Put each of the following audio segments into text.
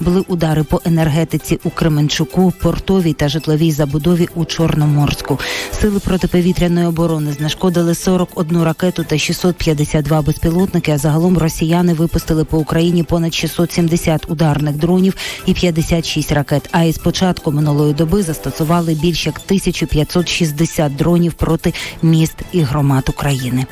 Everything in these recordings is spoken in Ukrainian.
Були удари по енергетиці у Кременчуку, портовій та житловій забудові у Чорноморську. Сили протиповітряної оборони знешкодили 41 ракету та 652 безпілотники, а загалом росіяни випустили по Україні понад 670 ударних дронів і 56 ракет. А із початку минулої доби застосували більш як 1560 дронів проти міст і громад України.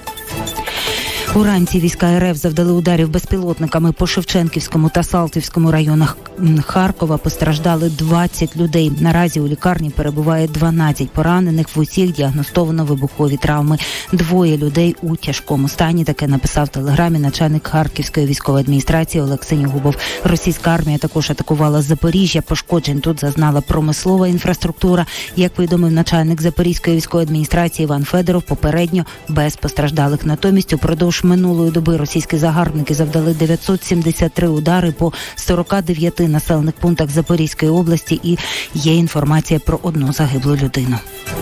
Уранці війська РФ завдали ударів безпілотниками по Шевченківському та Салтівському районах Харкова. Постраждали 20 людей. Наразі у лікарні перебуває 12 поранених. В усіх діагностовано вибухові травми. 2 людей у тяжкому стані. Таке написав в телеграмі начальник Харківської військової адміністрації Олег Синьогубов. Російська армія також атакувала Запоріжжя. Пошкоджень тут зазнала промислова інфраструктура. Як повідомив начальник Запорізької військової адміністрації Іван Федоров, попередньо без постраждалих. Натомість упродовж минулої доби російські загарбники завдали 973 удари по 49 населених пунктах Запорізької області, і є інформація про 1 загиблу людину.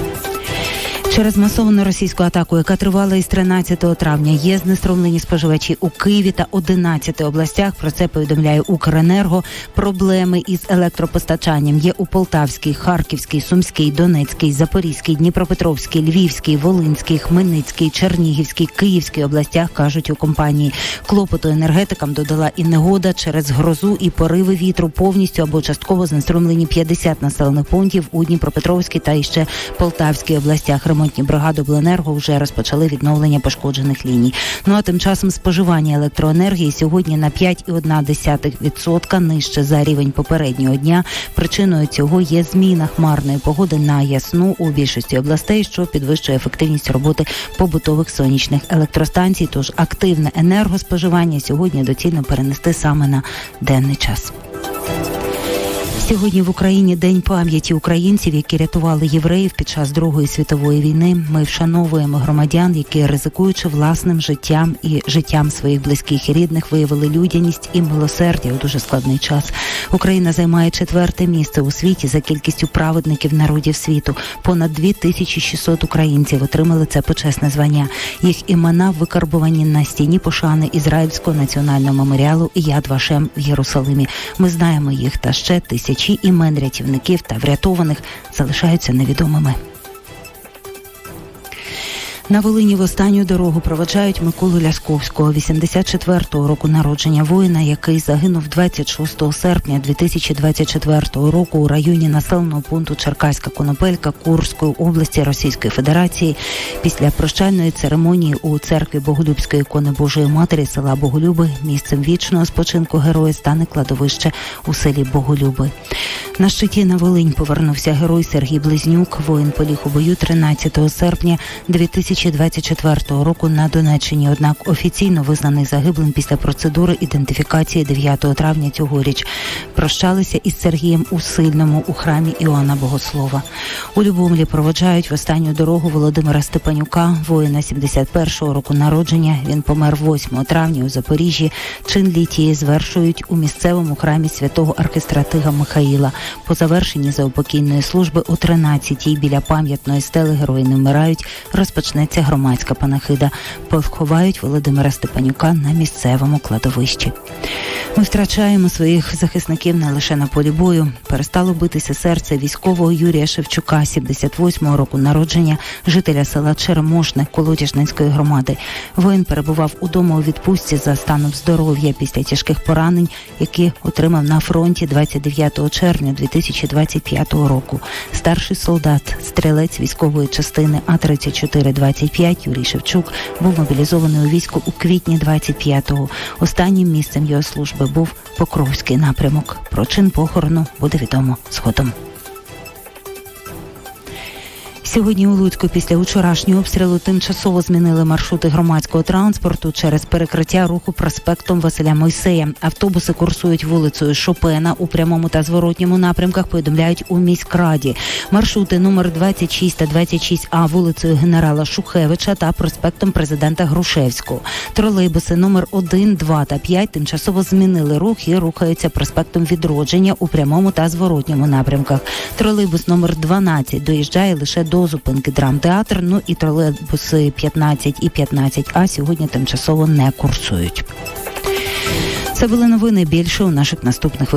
Через масовану російську атаку, яка тривала із 13 травня, є знеструмлені споживачі у Києві та 11 областях. Про це повідомляє Укренерго. Проблеми із електропостачанням є у Полтавській, Харківській, Сумській, Донецькій, Запорізькій, Дніпропетровській, Львівській, Волинській, Хмельницькій, Чернігівській, Київській областях, кажуть у компанії. Клопоту енергетикам додала і негода. Через грозу і пориви вітру повністю або частково знеструмлені 50 населених пунктів у Дніпропетровській та іще Полтавській областях. Ремонтні бригади обленерго вже розпочали відновлення пошкоджених ліній. Ну а тим часом споживання електроенергії сьогодні на 5,1% нижче за рівень попереднього дня. Причиною цього є зміна хмарної погоди на ясну у більшості областей, що підвищує ефективність роботи побутових сонячних електростанцій. Тож активне енергоспоживання сьогодні доцільно перенести саме на денний час. Сьогодні в Україні День пам'яті українців, які рятували євреїв під час Другої світової війни. Ми вшановуємо громадян, які, ризикуючи власним життям і життям своїх близьких і рідних, виявили людяність і милосердя у дуже складний час. Україна займає 4-те місце у світі за кількістю праведників народів світу. Понад 2600 українців отримали це почесне звання. Їх імена викарбовані на стіні пошани Ізраїльського національного меморіалу Яд Вашем в Єрусалимі. Ми знаємо їх, та ще тисячі імен рятівників та врятованих залишаються невідомими. На Волині в останню дорогу проводжають Миколу Лясковського, 84-го року народження, воїна, який загинув 26 серпня 2024 року у районі населеного пункту Черкаська Конопелька Курської області Російської Федерації. Після прощальної церемонії у церкві Боголюбської ікони Божої Матері села Боголюби місцем вічного спочинку героя стане кладовище у селі Боголюби. На щиті на Волинь повернувся герой Сергій Близнюк. Воїн поліг у бою 13 серпня 2024 року на Донеччині, однак офіційно визнаний загиблим після процедури ідентифікації 9 травня цьогоріч. Прощалися із Сергієм у Сильному у храмі Іоанна Богослова. У Любомлі проводжають в останню дорогу Володимира Степанюка, воїна 71-го року народження. Він помер 8 травня у Запоріжжі. Чин літії звершують у місцевому храмі святого архистратига Михаїла. По завершенні заупокійної служби о 13-й біля пам'ятної стели «Герої не вмирають» розпочнеться громадська панахида. Поховають Володимира Степанюка на місцевому кладовищі. Ми втрачаємо своїх захисників не лише на полі бою. Перестало битися серце військового Юрія Шевчука, 78-го року народження, жителя села Черемошне Колодяжненської громади. Воїн перебував удома у відпустці за станом здоров'я після тяжких поранень, які отримав на фронті 29 червня 2025 року. Старший солдат, стрілець військової частини А-34-25 Юрій Шевчук був мобілізований у військо у квітні 25-го. Останнім місцем його служби був Покровський напрямок. Про чин похорону буде відомо згодом. Сьогодні у Луцьку після вчорашнього обстрілу тимчасово змінили маршрути громадського транспорту через перекриття руху проспектом Василя Мойсея. Автобуси курсують вулицею Шопена у прямому та зворотньому напрямках, повідомляють у міськраді. Маршрути номер 26 та 26А вулицею генерала Шухевича та проспектом президента Грушевського. Тролейбуси номер 1, 2 та 5 тимчасово змінили рух і рухаються проспектом Відродження у прямому та зворотньому напрямках. Тролейбус номер 12 доїжджає лише до зупинки Драмтеатр, ну і тролейбуси 15 і 15А сьогодні тимчасово не курсують. Це були новини. Більше у наших наступних